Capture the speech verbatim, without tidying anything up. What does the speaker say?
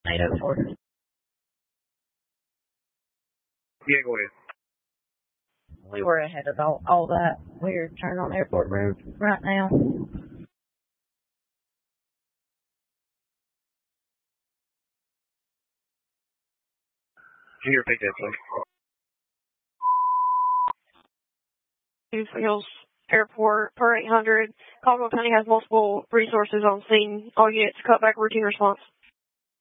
eight oh four. Yeah, go ahead. We were ahead of all, all that. We're turning on Airport Road right now. Can you repeat that, please? Two Hills Airport per eight hundred. Caldwell County has multiple resources on scene. All units cut back routine response.